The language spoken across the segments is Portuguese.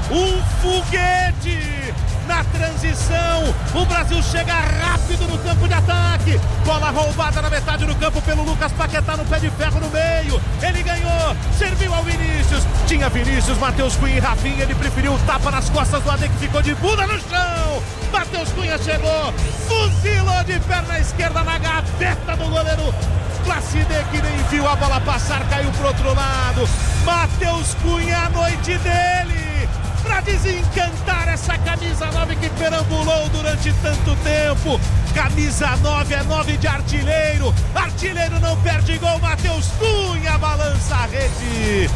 um foguete na transição. O Brasil chega rápido no campo de ataque. Bola roubada na metade do campo pelo Lucas Paquetá no pé de ferro no meio. Ele ganhou, serviu ao Vinícius. Tinha Vinícius, Matheus Cunha e Rafinha. Ele preferiu o tapa nas costas do AD, que ficou de bunda no chão. Matheus Cunha chegou, fuzilou de perna esquerda na gaveta do goleiro Placide, que nem viu a bola passar, caiu pro outro lado. Matheus Cunha, a noite dele, pra desencantar essa camisa 9 que perambulou durante tanto tempo. Camisa 9 é 9 de artilheiro. Artilheiro não perde gol. Matheus Cunha balança a rede.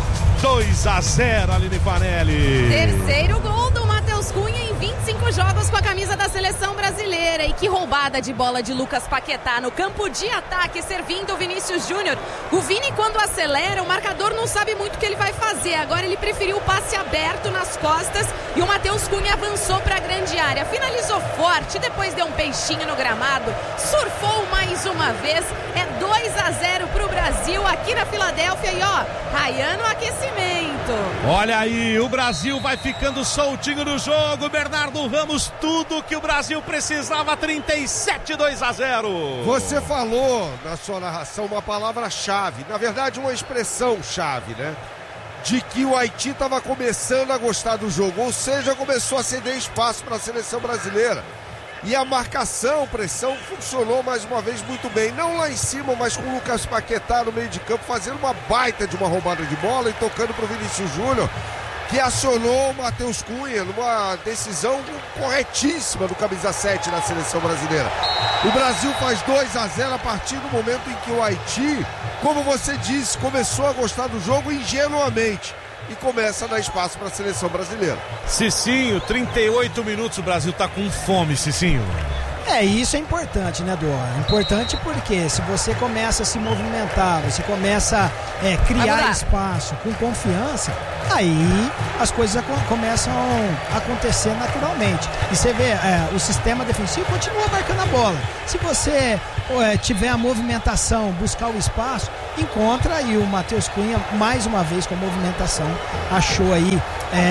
2-0, Aline Fanelli. Terceiro gol do Matheus Cunha em 25 jogos com a camisa da seleção brasileira. E que roubada de bola de Lucas Paquetá no campo de ataque, servindo o Vinícius Júnior. O Vini, quando acelera, o marcador não sabe muito o que ele vai fazer. Agora ele preferiu o passe aberto nas costas e o Matheus Cunha avançou para a grande área. Finalizou forte, depois deu um peixinho no gramado, surfou mais uma vez. É 2-0 pro Brasil aqui na Filadélfia. E ó, Ryan no aquecimento. Olha aí, o Brasil vai ficando soltinho no jogo. Bernardo Ramos, tudo que o Brasil precisava. 37, 2-0. Você falou na sua narração uma palavra-chave, na verdade uma expressão-chave, né? De que o Haiti estava começando a gostar do jogo, ou seja, começou a ceder espaço para a seleção brasileira. E a marcação, pressão, funcionou mais uma vez muito bem. Não lá em cima, mas com o Lucas Paquetá no meio de campo, fazendo uma baita de uma roubada de bola e tocando para o Vinícius Júnior, que acionou o Matheus Cunha numa decisão corretíssima do camisa 7 da seleção brasileira. O Brasil faz 2-0 a partir do momento em que o Haiti, como você disse, começou a gostar do jogo ingenuamente. E começa a dar espaço para a seleção brasileira. Cicinho, 38 minutos, o Brasil tá com fome, Cicinho. Isso é importante, né, Duó? É importante porque se você começa a se movimentar, você começa a criar espaço com confiança, aí as coisas começam a acontecer naturalmente. E você vê, o sistema defensivo continua marcando a bola. Se você tiver a movimentação, buscar o espaço, encontra aí o Matheus Cunha, mais uma vez com a movimentação, achou aí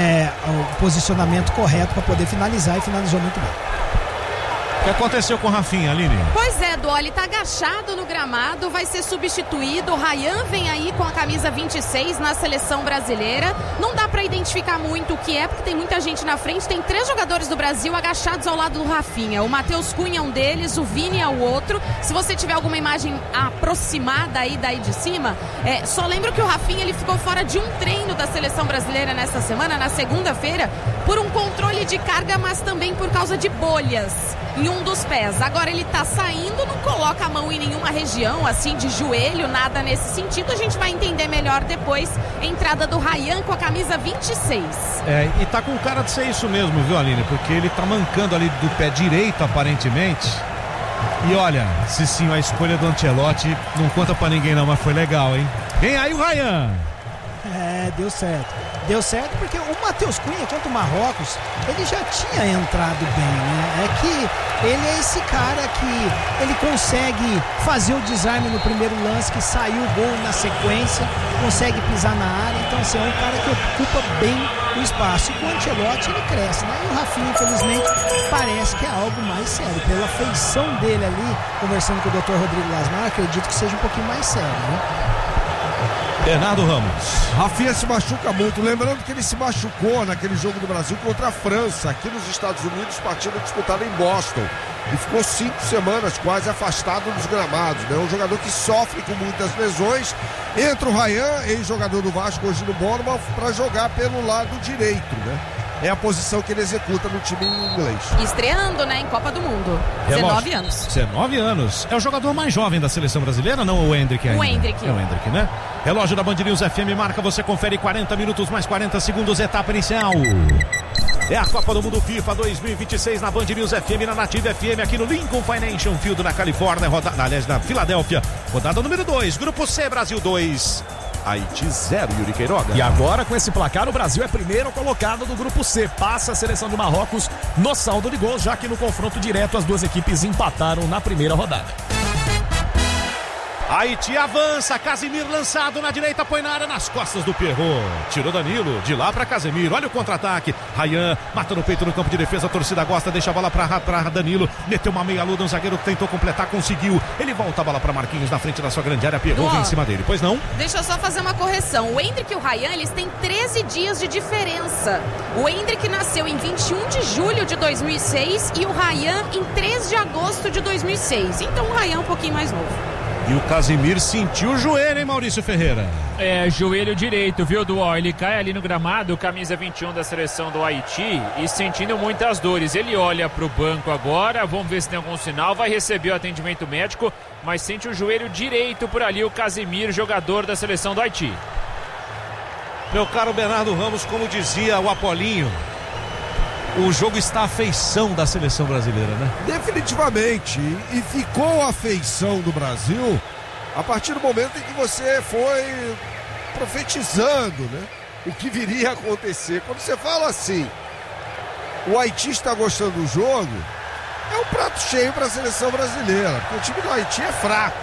o posicionamento correto para poder finalizar e finalizou muito bem. O que aconteceu com o Rafinha, Aline? Pois é, Dó, ele tá agachado no gramado, vai ser substituído. O Ryan vem aí com a camisa 26 na seleção brasileira. Não dá pra identificar muito o que é, porque tem muita gente na frente. Tem 3 jogadores do Brasil agachados ao lado do Rafinha. O Matheus Cunha é um deles, o Vini é o outro. Se você tiver alguma imagem aproximada aí daí de cima, só lembro que o Rafinha ele ficou fora de um treino da seleção brasileira nesta semana, na segunda-feira, por um controle de carga, mas também por causa de bolhas em um dos pés. Agora ele tá saindo, não coloca a mão em nenhuma região, assim, de joelho, nada nesse sentido. A gente vai entender melhor depois. Entrada do Ryan com a camisa 26. E tá com cara de ser isso mesmo, viu, Aline? Porque ele tá mancando ali do pé direito, aparentemente. E olha, Cicinho, a escolha do Ancelotti não conta pra ninguém não, mas foi legal, hein? Vem aí o Ryan. Deu certo. Deu certo porque o Matheus Cunha contra o Marrocos, ele já tinha entrado bem, né? É que ele é esse cara que ele consegue fazer o desarme no primeiro lance, que saiu o gol na sequência, consegue pisar na área, então assim, é um cara que ocupa bem o espaço. E com o Ancelotti ele cresce, né? E o Rafinha, infelizmente, parece que é algo mais sério. Pela feição dele ali, conversando com o Dr. Rodrigo Lasmar, acredito que seja um pouquinho mais sério, né? Bernardo Ramos. Rafinha se machuca muito, lembrando que ele se machucou naquele jogo do Brasil contra a França, aqui nos Estados Unidos, partida disputada em Boston, e ficou 5 semanas quase afastado dos gramados, né? Um jogador que sofre com muitas lesões. Entra o Ryan, ex-jogador do Vasco, hoje no Bournemouth, para jogar pelo lado direito, né? É a posição que ele executa no time inglês. Estreando, né, em Copa do Mundo. 19 anos. 19 anos. É o jogador mais jovem da seleção brasileira, não o Endrick ainda? O Endrick. É o Endrick, né? Relógio da Band News FM marca, você confere 40 minutos mais 40 segundos, etapa inicial. É a Copa do Mundo FIFA 2026 na Band News FM, na Nativa FM, aqui no Lincoln Financial Field, na Califórnia, na Filadélfia. Rodada número 2, Grupo C, Brasil 2. Haiti 0, Yuri Queiroga. E agora, com esse placar, o Brasil é primeiro colocado do Grupo C. Passa a seleção de Marrocos no saldo de gols, já que no confronto direto as duas equipes empataram na primeira rodada. Haiti avança, Casemiro lançado na direita, põe na área, nas costas do Pierrot. Tirou Danilo, de lá para Casemiro. Olha o contra-ataque. Ryan mata no peito no campo de defesa, a torcida gosta, deixa a bola para Danilo. Meteu uma meia-luda, um zagueiro que tentou completar, conseguiu. Ele volta a bola para Marquinhos na frente da sua grande área. Pierrot vem em cima dele, pois não? Deixa eu só fazer uma correção. O Endrick e o Ryan, eles têm 13 dias de diferença. O Endrick nasceu em 21 de julho de 2006 e o Ryan em 3 de agosto de 2006. Então o Ryan é um pouquinho mais novo. E o Casemiro sentiu o joelho, hein, Maurício Ferreira? Joelho direito, viu, Duó? Ele cai ali no gramado, camisa 21 da seleção do Haiti, e sentindo muitas dores. Ele olha pro banco agora, vamos ver se tem algum sinal, vai receber o atendimento médico, mas sente o joelho direito por ali, o Casemiro, jogador da seleção do Haiti. Meu caro Bernardo Ramos, como dizia o Apolinho, o jogo está à feição da seleção brasileira, né? Definitivamente. E ficou a feição do Brasil a partir do momento em que você foi profetizando, né? O que viria a acontecer. Quando você fala assim, o Haiti está gostando do jogo, é um prato cheio para a seleção brasileira, porque o time do Haiti é fraco.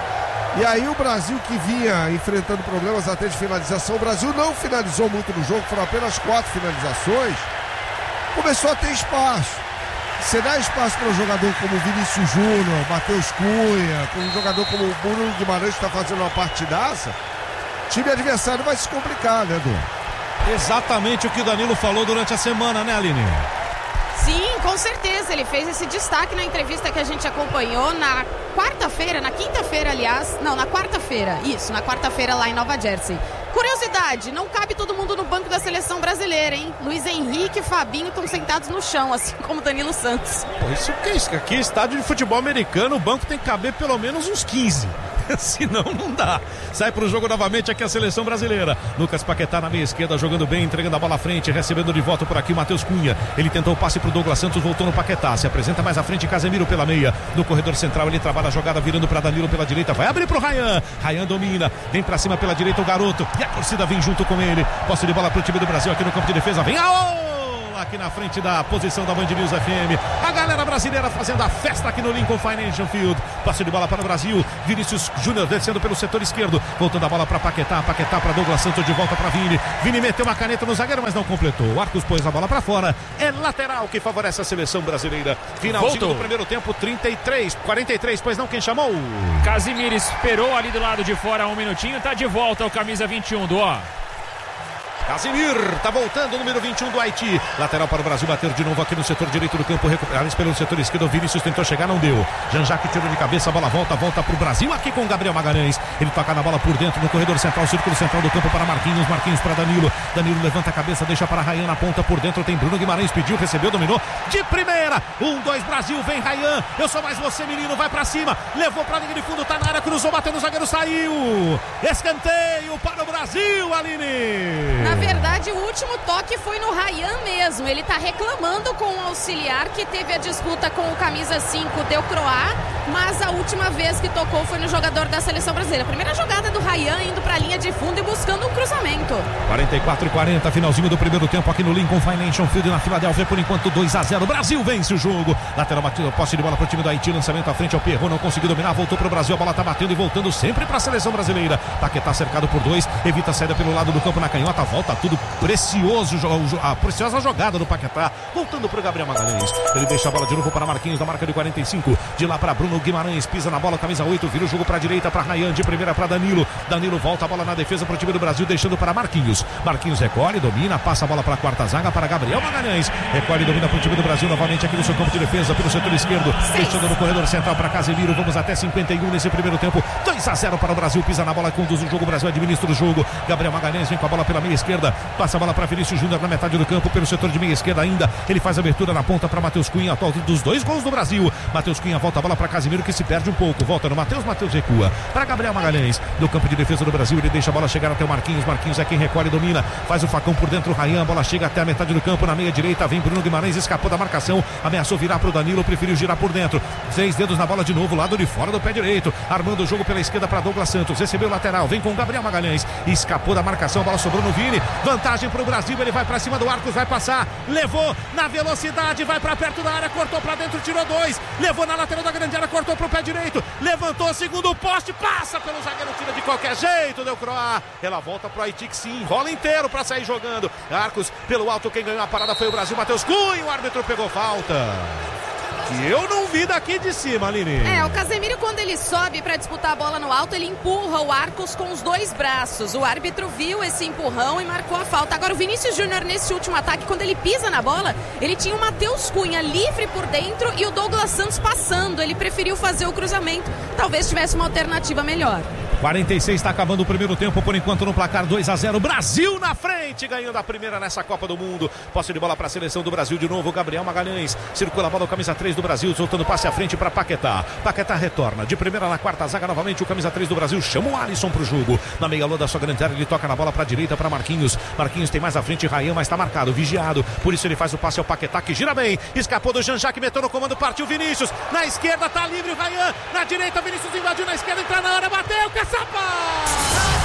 E aí o Brasil, que vinha enfrentando problemas até de finalização, o Brasil não finalizou muito no jogo, foram apenas 4 finalizações. Começou a ter espaço. Você dá espaço para um jogador como Vinícius Júnior, Matheus Cunha, com um jogador como o Bruno Guimarães, que está fazendo uma partidaça, o time adversário vai se complicar, né, Edu? Exatamente o que o Danilo falou durante a semana, né, Aline? Sim, com certeza. Ele fez esse destaque na entrevista que a gente acompanhou na quarta-feira, na quinta-feira, aliás. Não, na quarta-feira. Isso, na quarta-feira lá em Nova Jersey. Curiosidade, não cabe todo mundo no banco da seleção brasileira, hein? Luiz Henrique e Fabinho estão sentados no chão, assim como Danilo Santos. Pô, isso que é isso? Aqui é estádio de futebol americano, o banco tem que caber pelo menos uns 15. Senão não dá. Sai pro jogo novamente aqui a seleção brasileira. Lucas Paquetá na meia esquerda, jogando bem, entregando a bola à frente, recebendo de volta por aqui o Matheus Cunha. Ele tentou o passe pro Douglas Santos, voltou no Paquetá. Se apresenta mais à frente, Casemiro pela meia. No corredor central, ele trabalha a jogada, virando para Danilo pela direita. Vai abrir pro Ryan. Ryan domina, vem pra cima pela direita o garoto. E a torcida vem junto com ele. Posse de bola pro time do Brasil aqui no campo de defesa. Vem aqui na frente da posição da Band News FM. A galera brasileira fazendo a festa aqui no Lincoln Financial Field. Passe de bola para o Brasil. Vinícius Júnior descendo pelo setor esquerdo. Voltando a bola para Paquetá. Paquetá para Douglas Santos, de volta para Vini. Vini meteu uma caneta no zagueiro, mas não completou. O Arcos pôs a bola para fora. É lateral que favorece a seleção brasileira. Finalzinho do primeiro tempo, 43, pois não, quem chamou? Casemiro esperou ali do lado de fora um minutinho. Tá de volta o camisa 21 do Ó. Casemiro, tá voltando o número 21 do Haiti. Lateral para o Brasil, bater de novo aqui no setor direito do campo, recuperar pelo setor esquerdo. O Vinícius tentou chegar, não deu. Jean-Jacques tirou de cabeça, a bola volta para o Brasil aqui com o Gabriel Magalhães. Ele toca na bola por dentro no corredor central, círculo central do campo para Marquinhos. Marquinhos para Danilo. Danilo levanta a cabeça, deixa para Ryan na ponta por dentro. Tem Bruno Guimarães, pediu, recebeu, dominou de primeira. 1-2 Brasil, vem Ryan. Eu sou mais você, menino, vai para cima. Levou para a linha de fundo, tá na área, cruzou, bateu no zagueiro, saiu. Escanteio para o Brasil, Aline. Na verdade, o último toque foi no Ryan mesmo. Ele tá reclamando com o auxiliar que teve a disputa com o camisa 5, Delcroix, mas a última vez que tocou foi no jogador da seleção brasileira. Primeira jogada do Ryan indo pra linha de fundo e buscando um cruzamento. 44-40, finalzinho do primeiro tempo aqui no Lincoln Financial Field na Filadélfia, por enquanto 2-0. Brasil vence o jogo. Lateral batida, posse de bola pro time do Haiti, lançamento à frente ao Pierrot, não conseguiu dominar, voltou pro Brasil, a bola tá batendo e voltando sempre pra seleção brasileira. Paquetá cercado por 2, evita a saída pelo lado do campo na canhota, volta tudo precioso, a preciosa jogada do Paquetá, voltando pro Gabriel Magalhães. Ele deixa a bola de novo para Marquinhos, na marca de 45, de lá para Bruno Guimarães, pisa na bola, camisa 8, vira o jogo para a direita, para Ryan, de primeira para Danilo. Danilo volta a bola na defesa pro time do Brasil, deixando para Marquinhos. Marquinhos recolhe, domina, passa a bola para a quarta zaga, para Gabriel Magalhães, recolhe e domina pro time do Brasil, novamente aqui no seu campo de defesa, pelo setor esquerdo, deixando no corredor central para Casemiro. Vamos até 51 nesse primeiro tempo, 2-0 para o Brasil, pisa na bola, conduz o jogo, o Brasil administra o jogo. Gabriel Magalhães vem com a bola pela meia esquerda, passa a bola para Vinícius Júnior na metade do campo, pelo setor de meia esquerda ainda. Ele faz a abertura na ponta para Matheus Cunha, atual dos 2 gols do Brasil. Matheus Cunha volta a bola para Casemiro, que se perde um pouco. Volta no Matheus recua para Gabriel Magalhães, do campo de defesa do Brasil. Ele deixa a bola chegar até o Marquinhos. Marquinhos é quem recolhe e domina. Faz o facão por dentro. O Ryan, a bola chega até a metade do campo, na meia direita. Vem Bruno Guimarães, escapou da marcação. Ameaçou virar para o Danilo, preferiu girar por dentro. 6 dedos na bola de novo, lado de fora do pé direito. Armando o jogo pela esquerda para Douglas Santos. Recebeu o lateral, vem com o Gabriel Magalhães. Escapou da marcação, a bola sobrou no Vini. Vantagem para o Brasil, ele vai para cima do Arcos, vai passar, levou na velocidade, vai para perto da área, cortou para dentro, tirou 2, levou na lateral da grande área, cortou pro pé direito, levantou, segundo poste, passa pelo zagueiro, tira de qualquer jeito, deu Croá. Ela volta pro Haiti que se enrola inteiro pra sair jogando. Arcos pelo alto, quem ganhou a parada foi o Brasil, Matheus Cunha, o árbitro pegou falta. Que eu não vi daqui de cima, Aline. O Casemiro, quando ele sobe para disputar a bola no alto, ele empurra o Arcos com os dois braços. O árbitro viu esse empurrão e marcou a falta. Agora, o Vinícius Júnior, nesse último ataque, quando ele pisa na bola, ele tinha o Matheus Cunha livre por dentro e o Douglas Santos passando. Ele preferiu fazer o cruzamento. Talvez tivesse uma alternativa melhor. 46, está acabando o primeiro tempo, por enquanto no placar 2-0, Brasil na frente, ganhando a primeira nessa Copa do Mundo. Posse de bola para a seleção do Brasil de novo, Gabriel Magalhães, circula a bola, o camisa 3 do Brasil, soltando passe à frente para Paquetá. Paquetá retorna, de primeira na quarta zaga novamente, o camisa 3 do Brasil chama o Alisson pro jogo. Na meia lua da sua grande área, ele toca na bola para a direita para Marquinhos. Marquinhos tem mais à frente, Ryan, mas está marcado, vigiado, por isso ele faz o passe ao Paquetá, que gira bem, escapou do Jean-Jacques, meteu no comando, partiu Vinícius, na esquerda tá livre o Ryan, na direita Vinícius invadiu, na esquerda entra na área, bateu, Caçapa!